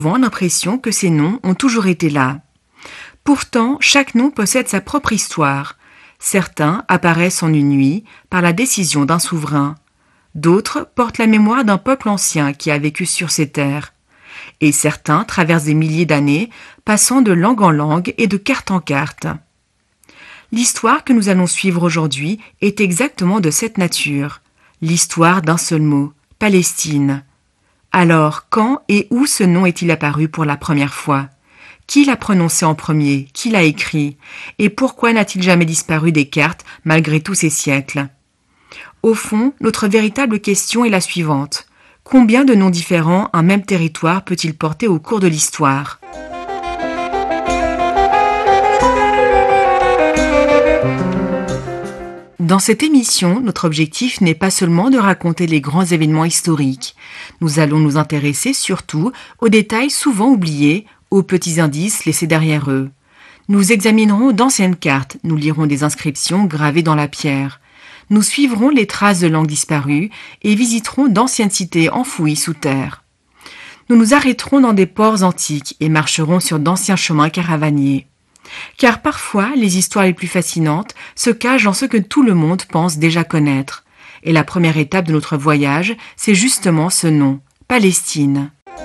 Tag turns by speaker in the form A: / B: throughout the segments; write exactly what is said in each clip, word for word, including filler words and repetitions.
A: souvent l'impression que ces noms ont toujours été là. Pourtant, chaque nom possède sa propre histoire. Certains apparaissent en une nuit par la décision d'un souverain. D'autres portent la mémoire d'un peuple ancien qui a vécu sur ces terres. Et certains traversent des milliers d'années, passant de langue en langue et de carte en carte. L'histoire que nous allons suivre aujourd'hui est exactement de cette nature. L'histoire d'un seul mot, Palestine. Alors, quand et où ce nom est-il apparu pour la première fois ? Qui l'a prononcé en premier ? Qui l'a écrit ? Et pourquoi n'a-t-il jamais disparu des cartes malgré tous ces siècles ? Au fond, notre véritable question est la suivante. Combien de noms différents un même territoire peut-il porter au cours de l'histoire ? Dans cette émission, notre objectif n'est pas seulement de raconter les grands événements historiques. Nous allons nous intéresser surtout aux détails souvent oubliés, aux petits indices laissés derrière eux. Nous examinerons d'anciennes cartes, nous lirons des inscriptions gravées dans la pierre. Nous suivrons les traces de langues disparues et visiterons d'anciennes cités enfouies sous terre. Nous nous arrêterons dans des ports antiques et marcherons sur d'anciens chemins caravaniers. Car parfois, les histoires les plus fascinantes se cachent dans ce que tout le monde pense déjà connaître. Et la première étape de notre voyage, c'est justement ce nom, Palestine.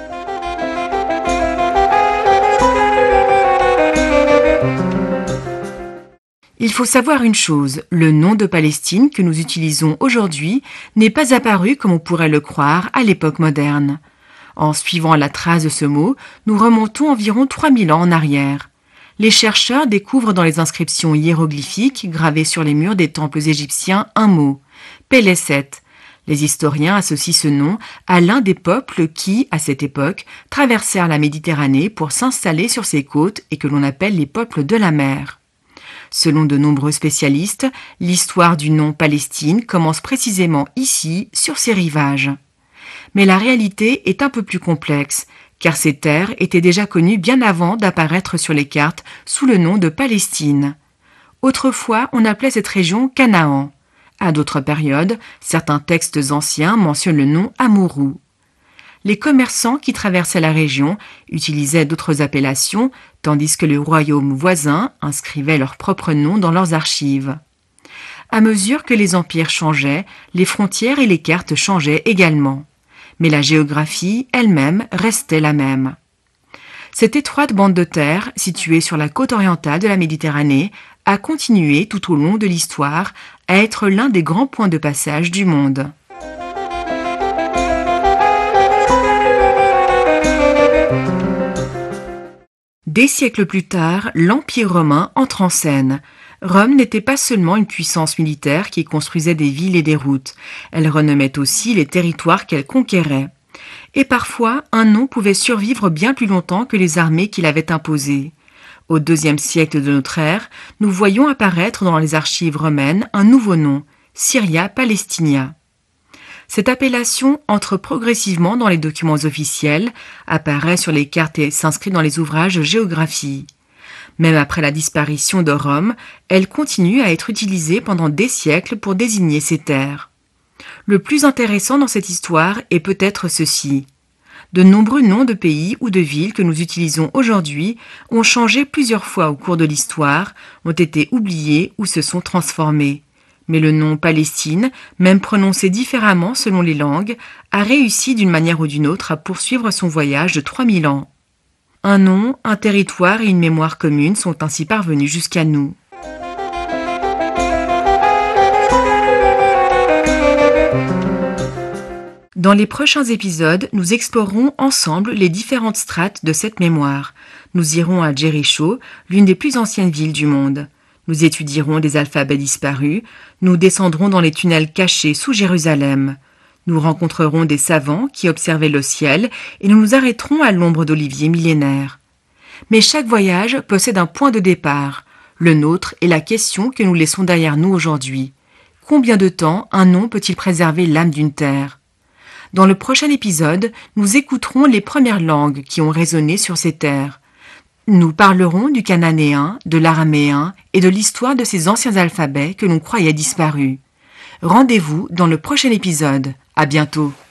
A: Il faut savoir une chose, le nom de Palestine que nous utilisons aujourd'hui n'est pas apparu comme on pourrait le croire à l'époque moderne. En suivant la trace de ce mot, nous remontons environ trois mille ans en arrière. Les chercheurs découvrent dans les inscriptions hiéroglyphiques gravées sur les murs des temples égyptiens un mot, Pélesset. Les historiens associent ce nom à l'un des peuples qui, à cette époque, traversèrent la Méditerranée pour s'installer sur ses côtes et que l'on appelle les peuples de la mer. Selon de nombreux spécialistes, l'histoire du nom Palestine commence précisément ici, sur ses rivages. Mais la réalité est un peu plus complexe, car ces terres étaient déjà connues bien avant d'apparaître sur les cartes sous le nom de Palestine. Autrefois, on appelait cette région Canaan. À d'autres périodes, certains textes anciens mentionnent le nom Amurru. Les commerçants qui traversaient la région utilisaient d'autres appellations, tandis que les royaumes voisins inscrivaient leur propre nom dans leurs archives. À mesure que les empires changeaient, les frontières et les cartes changeaient également. Mais la géographie elle-même restait la même. Cette étroite bande de terre, située sur la côte orientale de la Méditerranée, a continué tout au long de l'histoire à être l'un des grands points de passage du monde. Des siècles plus tard, l'Empire romain entre en scène. Rome n'était pas seulement une puissance militaire qui construisait des villes et des routes, elle renommait aussi les territoires qu'elle conquérait. Et parfois, un nom pouvait survivre bien plus longtemps que les armées qui l'avaient imposé. Au deuxième siècle de notre ère, nous voyons apparaître dans les archives romaines un nouveau nom, Syria Palestinia. Cette appellation entre progressivement dans les documents officiels, apparaît sur les cartes et s'inscrit dans les ouvrages de géographie. Même après la disparition de Rome, elle continue à être utilisée pendant des siècles pour désigner ces terres. Le plus intéressant dans cette histoire est peut-être ceci. De nombreux noms de pays ou de villes que nous utilisons aujourd'hui ont changé plusieurs fois au cours de l'histoire, ont été oubliés ou se sont transformés. Mais le nom Palestine, même prononcé différemment selon les langues, a réussi d'une manière ou d'une autre à poursuivre son voyage de trois mille ans. Un nom, un territoire et une mémoire commune sont ainsi parvenus jusqu'à nous. Dans les prochains épisodes, nous explorerons ensemble les différentes strates de cette mémoire. Nous irons à Jéricho, l'une des plus anciennes villes du monde. Nous étudierons des alphabets disparus, nous descendrons dans les tunnels cachés sous Jérusalem. Nous rencontrerons des savants qui observaient le ciel et nous nous arrêterons à l'ombre d'oliviers millénaires. Mais chaque voyage possède un point de départ. Le nôtre est la question que nous laissons derrière nous aujourd'hui. Combien de temps un nom peut-il préserver l'âme d'une terre ? Dans le prochain épisode, nous écouterons les premières langues qui ont résonné sur ces terres. Nous parlerons du cananéen, de l'araméen et de l'histoire de ces anciens alphabets que l'on croyait disparus. Rendez-vous dans le prochain épisode. À bientôt.